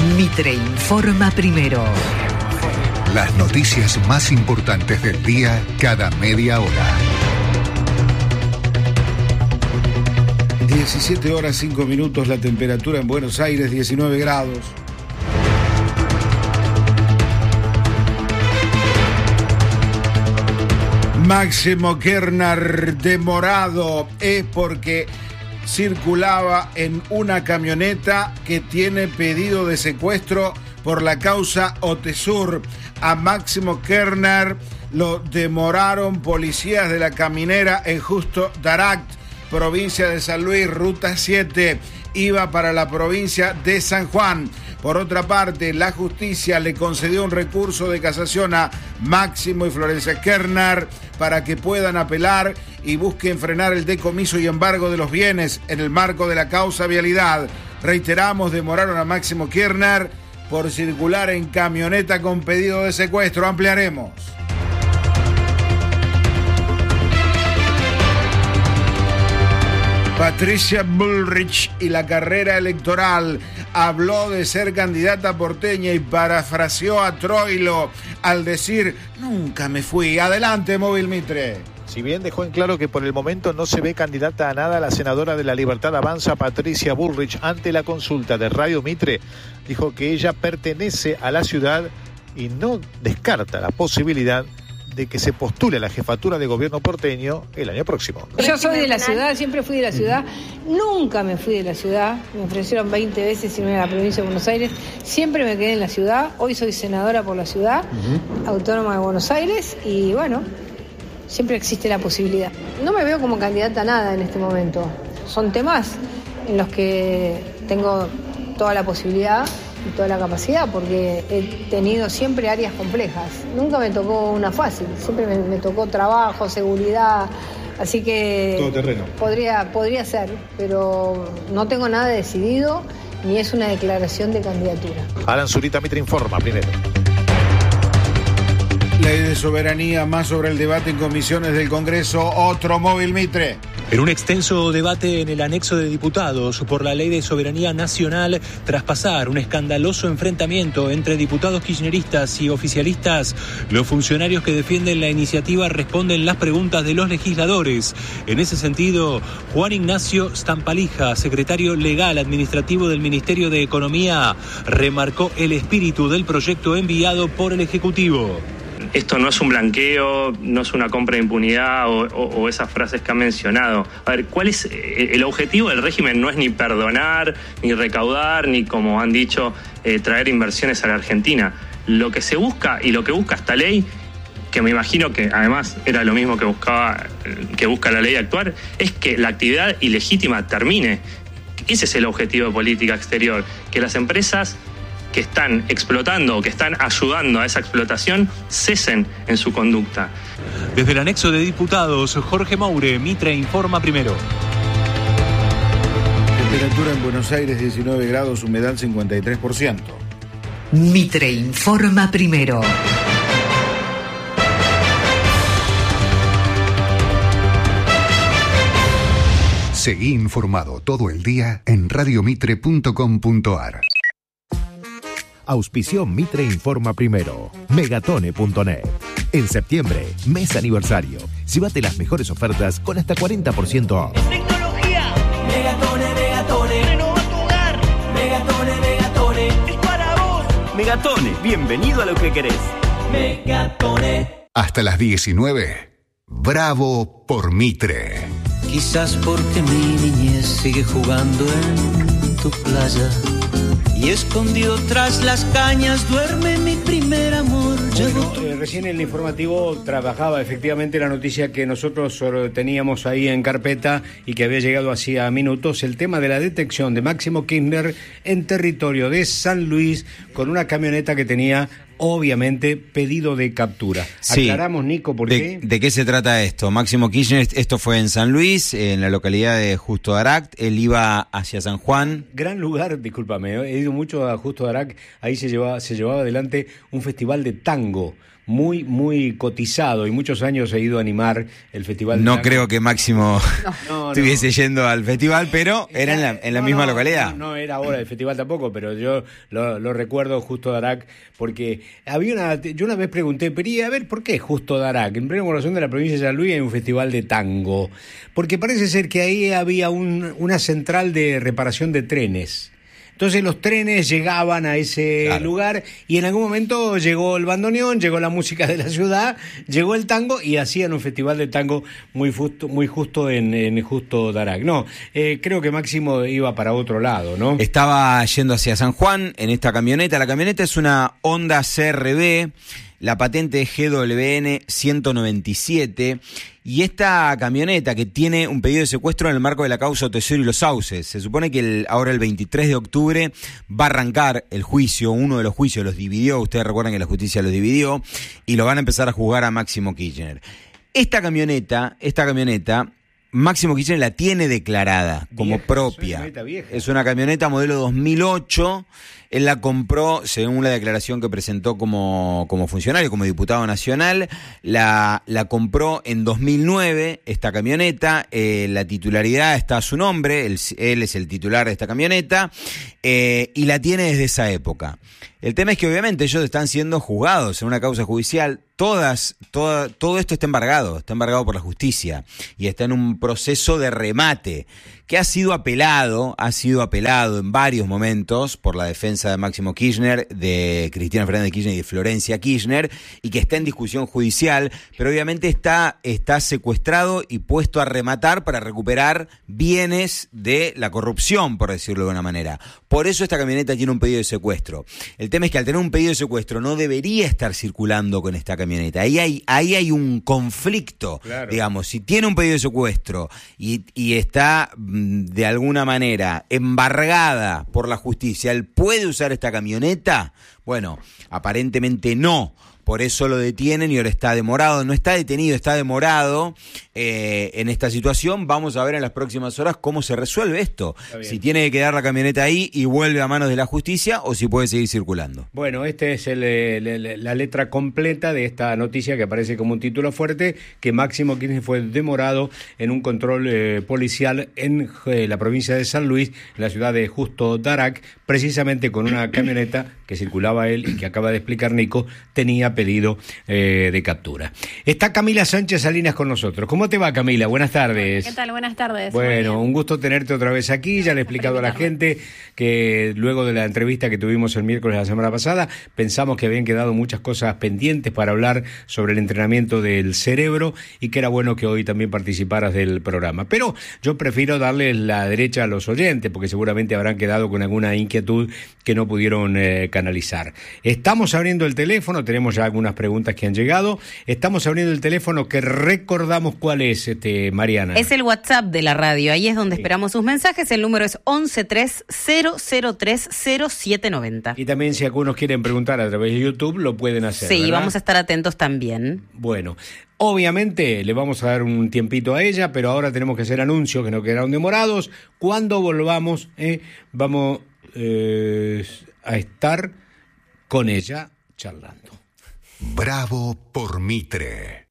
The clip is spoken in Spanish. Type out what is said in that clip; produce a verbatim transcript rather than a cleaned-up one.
Mitre informa primero. Las noticias más importantes del día cada media hora. diecisiete horas cinco minutos, la temperatura en Buenos Aires, diecinueve grados. Máximo Kirchner demorado es porque circulaba en una camioneta que tiene pedido de secuestro por la causa Otesur. A Máximo Kirchner lo demoraron policías de la caminera en Justo Daract, provincia de San Luis, ruta siete, iba para la provincia de San Juan. Por otra parte, la justicia le concedió un recurso de casación a Máximo y Florencia Kirchner para que puedan apelar y busquen frenar el decomiso y embargo de los bienes en el marco de la causa vialidad. Reiteramos, demoraron a Máximo Kirchner por circular en camioneta con pedido de secuestro. Ampliaremos. Patricia Bullrich y la carrera electoral. Habló de ser candidata porteña y parafraseó a Troilo al decir: nunca me fui. Adelante, Móvil Mitre. Si bien dejó en claro que por el momento no se ve candidata a nada, la senadora de la Libertad Avanza, Patricia Bullrich, ante la consulta de Radio Mitre, dijo que ella pertenece a la ciudad y no descarta la posibilidad de que se postule a la jefatura de gobierno porteño el año próximo. Yo soy de la ciudad, siempre fui de la ciudad, nunca me fui de la ciudad, me ofrecieron veinte veces irme a la provincia de Buenos Aires, siempre me quedé en la ciudad, hoy soy senadora por la ciudad, uh-huh. autónoma de Buenos Aires, y bueno, siempre existe la posibilidad. No me veo como candidata a nada en este momento, son temas en los que tengo toda la posibilidad y toda la capacidad, porque he tenido siempre áreas complejas. Nunca me tocó una fácil, siempre me, me tocó trabajo, seguridad, así que todo terreno. Podría, podría ser, pero no tengo nada decidido, ni es una declaración de candidatura. Alan Zurita, Mitre informa primero. Ley de soberanía, más sobre el debate en comisiones del Congreso, otro Móvil Mitre. En un extenso debate en el anexo de diputados por la Ley de Soberanía Nacional, tras pasar un escandaloso enfrentamiento entre diputados kirchneristas y oficialistas, los funcionarios que defienden la iniciativa responden las preguntas de los legisladores. En ese sentido, Juan Ignacio Stampalija, secretario legal administrativo del Ministerio de Economía, remarcó el espíritu del proyecto enviado por el Ejecutivo. Esto no es un blanqueo, no es una compra de impunidad o, o, o esas frases que han mencionado. A ver, ¿cuál es el objetivo del régimen? No es ni perdonar, ni recaudar, ni, como han dicho, eh, traer inversiones a la Argentina. Lo que se busca y lo que busca esta ley, que me imagino que además era lo mismo que buscaba, que busca la ley actual, es que la actividad ilegítima termine. Ese es el objetivo de política exterior, que las empresas que están explotando o que están ayudando a esa explotación cesen en su conducta. Desde el anexo de diputados, Jorge Maure, Mitre informa primero. Temperatura en Buenos Aires diecinueve grados, humedad cincuenta y tres por ciento. Mitre informa primero. Seguí informado todo el día en radiomitre punto com punto ar. Auspició Mitre informa primero. Megatone punto net. En septiembre, mes aniversario. Llévate las mejores ofertas con hasta cuarenta por ciento off. Tecnología. Megatone, Megatone. Renova tu hogar. Megatone, Megatone. Es para vos. Megatone, bienvenido a lo que querés. Megatone. Hasta las diecinueve. Bravo por Mitre. Quizás porque mi niñez sigue jugando en tu playa. Y escondido tras las cañas duerme mi primer amor. Bueno, eh, recién en el informativo trabajaba efectivamente la noticia que nosotros teníamos ahí en carpeta y que había llegado hacía minutos, el tema de la detección de Máximo Kirchner en territorio de San Luis con una camioneta que tenía obviamente pedido de captura. Sí. Aclaramos, Nico, ¿por de, qué? ¿De qué se trata esto? Máximo Kirchner, esto fue en San Luis, en la localidad de Justo Daract, él iba hacia San Juan. Gran lugar, discúlpame, he ido mucho a Justo Darac, ahí se llevaba, se llevaba adelante un festival de tango muy, muy cotizado, y muchos años he ido a animar el festival de No tango. creo que Máximo no, estuviese no. yendo al festival, pero era en la, en la No, misma no, localidad. No, no era ahora el festival tampoco, pero yo lo, lo recuerdo Justo Darac, porque había una, yo una vez pregunté, pero y a ver, ¿por qué Justo Darac? En pleno corazón de la provincia de San Luis hay un festival de tango, porque parece ser que ahí había un, una central de reparación de trenes. Entonces los trenes llegaban a ese claro. lugar, y en algún momento llegó el bandoneón, llegó la música de la ciudad, llegó el tango, y hacían un festival de tango muy justo, muy justo en, en Justo Darac. No, eh, creo que Máximo iba para otro lado, ¿no? Estaba yendo hacia San Juan en esta camioneta. La camioneta es una Honda C R V, la patente es G W N ciento noventa y siete, y esta camioneta que tiene un pedido de secuestro en el marco de la causa Otesero y los Sauces. Se supone que el, ahora el veintitrés de octubre va a arrancar el juicio, uno de los juicios los dividió, ustedes recuerdan que la justicia los dividió, y lo van a empezar a juzgar a Máximo Kirchner. Esta camioneta, esta camioneta, Máximo Kirchner la tiene declarada como vieja, propia. Es una, es una camioneta modelo dos mil ocho. Él la compró, según la declaración que presentó como, como funcionario, como diputado nacional, la, la compró en dos mil nueve, esta camioneta, eh, la titularidad está a su nombre, él, él es el titular de esta camioneta, eh, y la tiene desde esa época. El tema es que obviamente ellos están siendo juzgados en una causa judicial, todas, toda, todo esto está embargado, está embargado por la justicia, y está en un proceso de remate, que ha sido apelado, ha sido apelado en varios momentos por la defensa de Máximo Kirchner, de Cristina Fernández de Kirchner y de Florencia Kirchner, y que está en discusión judicial, pero obviamente está, está secuestrado y puesto a rematar para recuperar bienes de la corrupción, por decirlo de una manera. Por eso esta camioneta tiene un pedido de secuestro. El tema es que al tener un pedido de secuestro no debería estar circulando con esta camioneta. Ahí hay, ahí hay un conflicto, claro. Digamos, si tiene un pedido de secuestro y, y está de alguna manera embargada por la justicia, ¿él puede usar esta camioneta? Bueno, aparentemente no. Por eso lo detienen y ahora está demorado. No está detenido, está demorado eh, en esta situación. Vamos a ver en las próximas horas cómo se resuelve esto. Si tiene que quedar la camioneta ahí y vuelve a manos de la justicia, o si puede seguir circulando. Bueno, esta es el, el, la letra completa de esta noticia, que aparece como un título fuerte, que Máximo Kirchner fue demorado en un control eh, policial en eh, la provincia de San Luis, en la ciudad de Justo Darac, precisamente con una camioneta que circulaba él y que acaba de explicar Nico, tenía pedido eh, de captura. Está Camila Sánchez Salinas con nosotros. ¿Cómo te va, Camila? Buenas tardes. ¿Qué tal? Buenas tardes. Bueno, un gusto tenerte otra vez aquí. Ya le he explicado a la gente que luego de la entrevista que tuvimos el miércoles de la semana pasada, pensamos que habían quedado muchas cosas pendientes para hablar sobre el entrenamiento del cerebro, y que era bueno que hoy también participaras del programa. Pero yo prefiero darles la derecha a los oyentes, porque seguramente habrán quedado con alguna inquietud que no pudieron eh, canalizar. Estamos abriendo el teléfono, tenemos ya algunas preguntas que han llegado. Estamos abriendo el teléfono, que recordamos cuál es, este, Mariana. Es el WhatsApp de la radio, ahí es donde sí. esperamos sus mensajes. El número es once tres cero cero tres cero siete noventa. Y también si algunos quieren preguntar a través de YouTube, lo pueden hacer, Sí, ¿verdad? Vamos a estar atentos también. Bueno, obviamente le vamos a dar un tiempito a ella, pero ahora tenemos que hacer anuncios que no quedaron demorados. Cuando volvamos, eh, vamos eh, a estar con ella charlando. Bravo por Mitre.